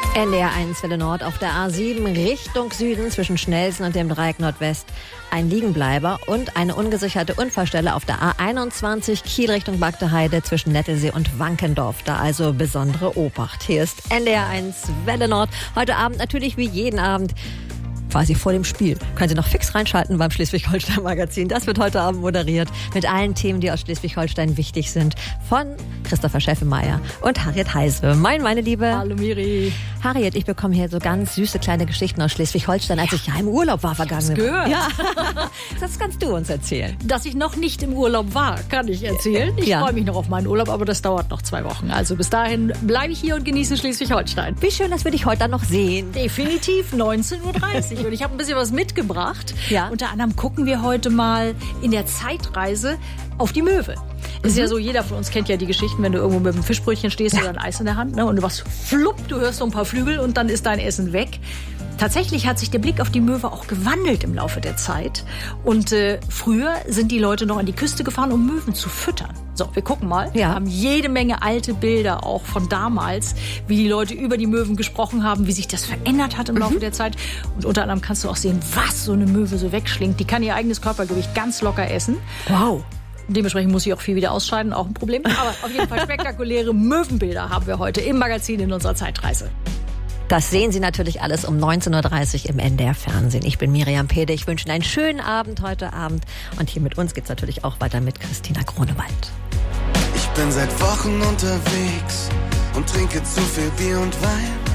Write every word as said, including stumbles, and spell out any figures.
N D R eins Welle Nord auf der A sieben Richtung Süden zwischen Schnelsen und dem Dreieck Nordwest. Ein Liegenbleiber und eine ungesicherte Unfallstelle auf der A einundzwanzig Kiel Richtung Bagdeheide zwischen Nettelsee und Wankendorf. Da also besondere Obacht. Hier ist N D R eins Welle Nord. Heute Abend natürlich wie jeden Abend quasi vor dem Spiel. Können Sie noch fix reinschalten beim Schleswig-Holstein-Magazin. Das wird heute Abend moderiert mit allen Themen, die aus Schleswig-Holstein wichtig sind. Von Christopher Scheffemeier und Harriet Heise. Moin, meine Liebe. Hallo, Miri. Harriet, ich bekomme hier so ganz süße kleine Geschichten aus Schleswig-Holstein, als ich ja im Urlaub war vergangene Woche. Gehört. Ja, das kannst du uns erzählen. Dass ich noch nicht im Urlaub war, kann ich erzählen. Ich Ja. freue mich noch auf meinen Urlaub, aber das dauert noch zwei Wochen. Also bis dahin bleibe ich hier und genieße Schleswig-Holstein. Wie schön, dass wir dich heute dann noch sehen. Definitiv neunzehn Uhr dreißig. Und ich habe ein bisschen was mitgebracht. Ja. Unter anderem gucken wir heute mal in der Zeitreise auf die Möwe. Ist ja so, jeder von uns kennt ja die Geschichten, wenn du irgendwo mit einem Fischbrötchen stehst oder ein Eis in der Hand, ne, und du was flupp, du hörst so ein paar Flügel und dann ist dein Essen weg. Tatsächlich hat sich der Blick auf die Möwe auch gewandelt im Laufe der Zeit. Und äh, früher sind die Leute noch an die Küste gefahren, um Möwen zu füttern. So, wir gucken mal. Ja. Wir haben jede Menge alte Bilder auch von damals, wie die Leute über die Möwen gesprochen haben, wie sich das verändert hat im Laufe Mhm. der Zeit. Und unter anderem kannst du auch sehen, was so eine Möwe so wegschlingt. Die kann ihr eigenes Körpergewicht ganz locker essen. Wow. Dementsprechend muss ich auch viel wieder ausscheiden, auch ein Problem. Aber auf jeden Fall spektakuläre Möwenbilder haben wir heute im Magazin in unserer Zeitreise. Das sehen Sie natürlich alles um neunzehn Uhr dreißig im N D R Fernsehen. Ich bin Miriam Pede. Ich wünsche Ihnen einen schönen Abend heute Abend. Und hier mit uns geht's natürlich auch weiter mit Christina Grunewald. Ich bin seit Wochen unterwegs und trinke zu viel Bier und Wein.